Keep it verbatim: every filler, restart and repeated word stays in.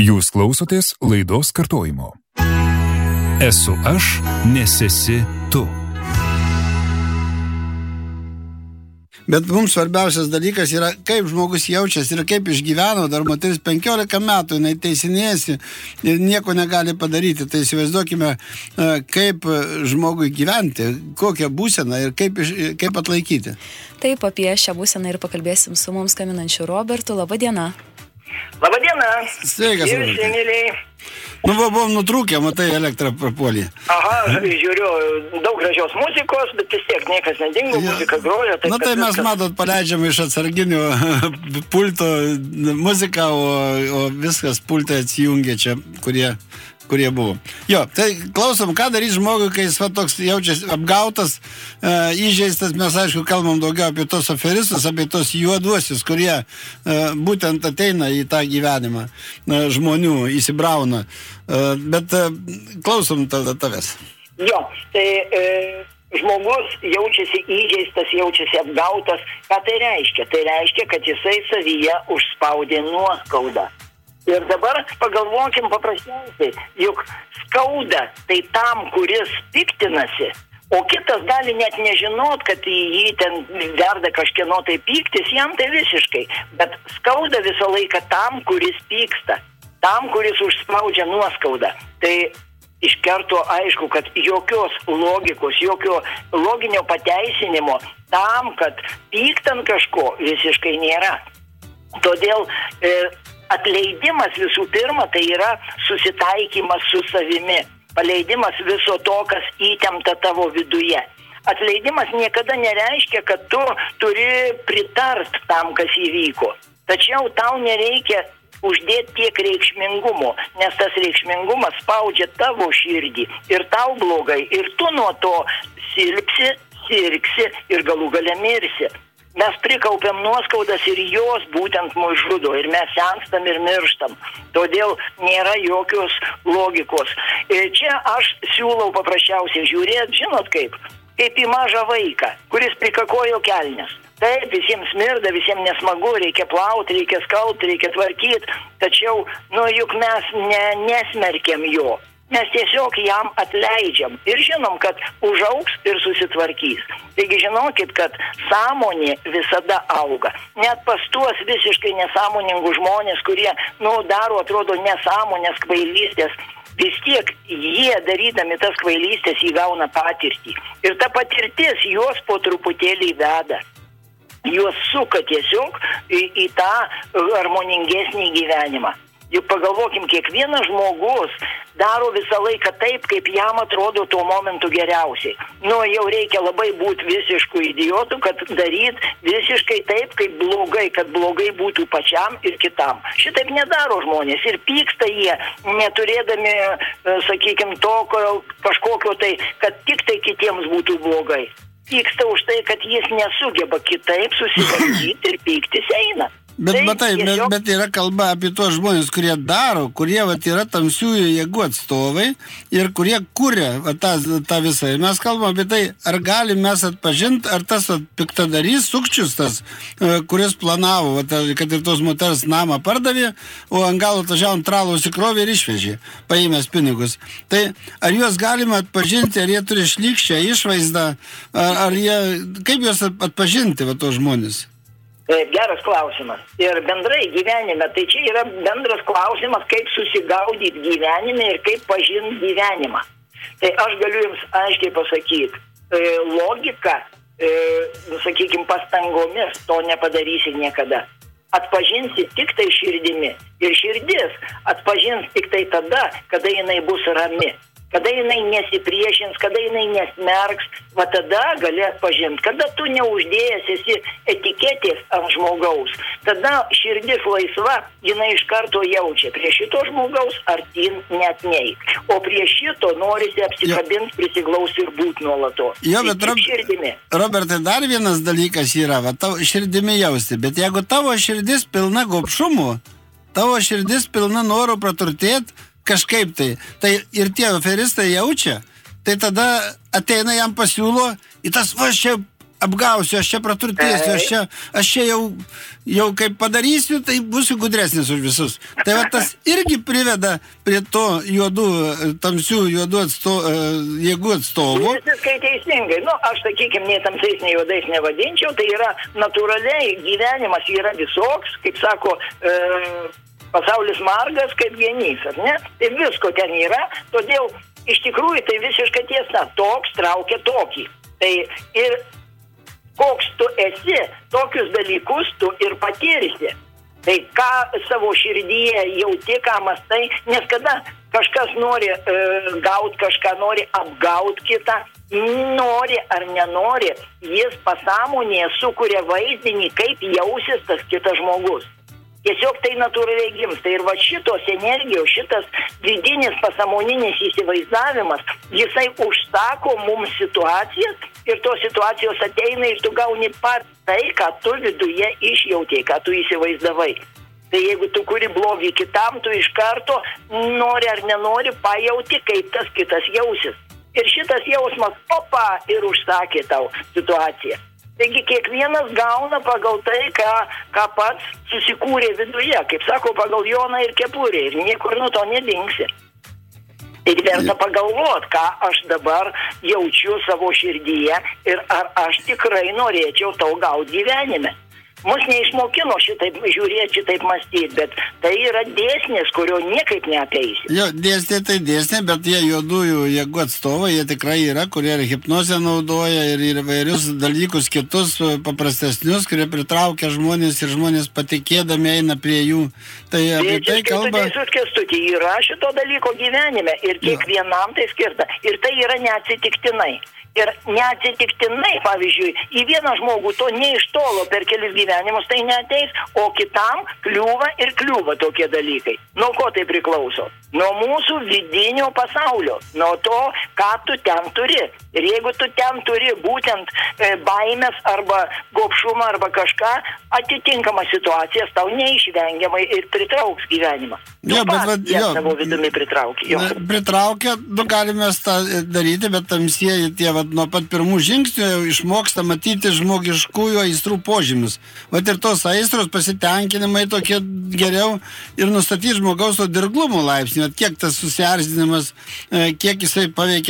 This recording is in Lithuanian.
Jūs klausotės laidos kartojimo. Esu aš, nes esi tu. Bet mums svarbiausias dalykas yra, kaip žmogus jaučiasi ir kaip išgyveno. Dar moteris penkiolika metų, jinai teisinėjasi ir nieko negali padaryti. Tai įsivaizduokime, kaip žmogui gyventi, kokią būseną ir kaip, kaip atlaikyti. Taip, apie šią būseną ir pakalbėsim su mums skambinančiu Robertu. Labą dieną. Labą dieną. Sveikas, Robertai. Nu, va, buvom nutrūkę, matai, elektrą prapuolį. Aha, žiūriu, daug gražios muzikos, bet vis tiek niekas nedingo, ja. Muzika groja. Tai Na tai mes, viskas... matot, paleidžiam iš atsarginių pulto muziką, o, o viskas pultai atsijungia čia, kurie, kurie buvo. Jo, tai klausom, ką daryti žmogui, kai jis va, toks jaučiasi apgautas, e, įžeistas. Mes, aišku, kalbam daugiau apie tos aferistus, apie tos juoduosius, kurie e, būtent ateina į tą gyvenimą e, žmonių, įsibrauna. E, bet e, klausom tada tavęs. Jo, tai e, žmogus jaučiasi įžeistas, jaučiasi apgautas. Ką tai reiškia? Tai reiškia, kad jisai savyje užspaudė nuoskaudą. Ir dabar pagalvokim paprasčiausiai, juk skauda tai tam, kuris piktinasi, o kitas gali net nežinot, kad į jį ten verda kažkieno tai pyktis, jam tai visiškai. Bet skauda visą laiką tam, kuris pyksta, tam, kuris užspaudžia nuoskaudą. Tai iš karto aišku, kad jokios logikos, jokio loginio pateisinimo tam, kad pyktant kažko visiškai nėra. Todėl e, atleidimas visų pirma tai yra susitaikymas su savimi, paleidimas viso to, kas įtempta tavo viduje. Atleidimas niekada nereiškia, kad tu turi pritart tam, kas įvyko. Tačiau tau nereikia uždėti tiek reikšmingumo, nes tas reikšmingumas spaudžia tavo širdį ir tau blogai, ir tu nuo to silpsi, sirgsi ir galų gale mirsi. Mes prikaupiam nuoskaudas ir jos būtent mus žudo. Ir mes senstam ir mirštam. Todėl nėra jokios logikos. Ir čia aš siūlau paprasčiausiai žiūrėti, žinot kaip, kaip į mažą vaiką, kuris prikakojo kelnes. Taip, visiems smirda, visiems nesmagu, reikia plauti, reikia skalbti, reikia tvarkyti. Tačiau, nu juk mes ne, nesmerkiam jo. Mes tiesiog jam atleidžiam ir žinom, kad užaugs ir susitvarkys. Taigi žinokit, kad sąmonė visada auga. Net pas tuos visiškai nesąmoningus žmonės, kurie, nu, daro, atrodo, nesąmonės, kvailystės, vis tiek jie, darydami tas kvailystės, įgauna patirtį. Ir ta patirtis juos po truputėlį veda. Juos suka tiesiog į, į tą harmoningesnį gyvenimą. Juk pagalvokim, kiekvienas žmogus daro visą laiką taip, kaip jam atrodo tuo momentu geriausiai. Nu, jau reikia labai būti visiškų idiotų, kad daryt visiškai taip, kaip blogai, kad blogai būtų pačiam ir kitam. Šitaip nedaro žmonės ir pyksta jie, neturėdami, sakykime, to kažkokio tai, kad tik tai kitiems būtų blogai. Pyksta už tai, kad jis nesugeba kitaip susivaldyti ir pyktis eina. Bet, matai, tiesiog... bet yra kalba apie tuos žmonės, kurie daro, kurie vat, yra tamsiųjų jėgų atstovai ir kurie kuria vat, tą, tą visą. Ir mes kalbam apie tai, ar galim mes atpažinti, ar tas vat, piktadarys, sukčius tas, kuris planavo, vat, kad ir tos moters namą pardavė, o ant galo tažiavom tralų įsikrovė ir išvežė, paėmęs pinigus. Tai ar juos galima atpažinti, ar jie turi šlykščią išvaizdą, ar, ar jie, kaip juos atpažinti, vat, tos žmonės? Geras klausimas. Ir bendrai gyvenime, tai čia yra bendras klausimas, kaip susigaudyti gyvenime ir kaip pažinti gyvenimą. Tai aš galiu jums aiškiai pasakyti, logika, sakykime, pastangomis to nepadarysi niekada. Atpažinsi tik tai širdimi. Ir širdis atpažins tik tai tada, kada jinai bus rami. Kada jinai nesipriešins, kada jinai nesmerks, va tada gali atpažinti. Kada tu neuždėjęs esi etiketės ant žmogaus, tada širdis laisva, jinai iš karto jaučia. Prie šito žmogaus artin net neik. O prie šito norisi apsikabinti, prisiglaus ir būti nuolatos. Jo, bet Rob... Robertai, dar vienas dalykas yra, va, tavo širdimi jausti, bet jeigu tavo širdis pilna gobšumų, tavo širdis pilna noro praturtėti, kažkaip tai, tai ir tie aferistai jaučia, tai tada ateina jam pasiūlo į tas va čia apgausiu, aš čia praturtėsiu, aš čia, aš čia jau, jau kaip padarysiu, tai būsiu gudresnis už visus. Tai va tas irgi priveda prie to juodų, tamsių juodų atsto, jėgų atstovų. Visiškai teisingai. Nu, aš, sakykime, nei tamsiais, nei juodais nevadinčiau, tai yra natūraliai gyvenimas yra visoks, kaip sako, e, pasaulis margas kaip genys, ar ne? Tai visko ten yra, todėl iš tikrųjų tai visiškai tiesa, toks traukia tokį. Tai ir koks tu esi, tokius dalykus tu ir patirsi. Tai ką savo širdyje jauti, ką mastai, nes kada kažkas nori e, gauti, kažką nori apgauti kitą, nori ar nenori, jis pasąmonėje sukuria vaizdinį, kaip jausis tas kitas žmogus. Tiesiog tai natūraliai gimsta. Ir va šitos energijos, šitas vidinis pasąmoninis įsivaizdavimas, jisai užsako mums situacijas ir tos situacijos ateina ir tu gauni pat tai, ką tu viduje išjautei, ką tu įsivaizdavai. Tai jeigu tu kuri blogį kitam, tu iš karto nori ar nenori pajauti, kaip tas kitas jausis. Ir šitas jausmas, opa, ir užsakė tau situaciją. Taigi kiekvienas gauna pagal tai, ką, ką pats susikūrė viduje, kaip sako, pagal Joną ir kepurę, ir niekur nuo to nedingsi. Ir verta pagalvoti, ką aš dabar jaučiu savo širdyje ir ar aš tikrai norėčiau tau gauti gyvenime. Mus neišmokino šitaip žiūrėti, šitaip mąstyti, bet tai yra dėsnis, kurio niekaip neapeisi. Jo, dėsniai tai dėsniai, bet jie juodųjų jėgų atstovai, jie tikrai yra, kurie ir hipnozę naudoja, ir, ir vairius dalykus kitus paprastesnius, kurie pritraukia žmonės ir žmonės patikėdami eina prie jų. Tai apie tai kalba... Teisus, Kęstuti, yra šito dalyko gyvenime ir kiekvienam tai skirta. Ir tai yra neatsitiktinai. Ir neatsitiktinai, pavyzdžiui, į vieną žmogų to ne iš tolo per kelis gyvenimus tai neateis, o kitam kliūva ir kliūva tokie dalykai. Nuo ko tai priklauso? Nuo mūsų vidinio pasaulio, nuo to, ką tu ten turi. Ir jeigu tu ten turi būtent e, baimės arba gobšumą arba kažką, atitinkamas situacijas tau neišvengiamai ir pritrauks gyvenimą. Jo, tu bet va, jo, savo vidumi pritraukia. Jo. Pritraukia, nu galime tą daryti, bet tamsieji tie, va, nuo pat pirmų žingsnių jau išmoksta matyti žmogiškųjų aistrų požymius. Vat ir tos aistros pasitenkinimai tokie geriau ir nustatyti žmogaus to dirglumo laipsnį, kiek tas susierzinimas, kiek jisai paveikia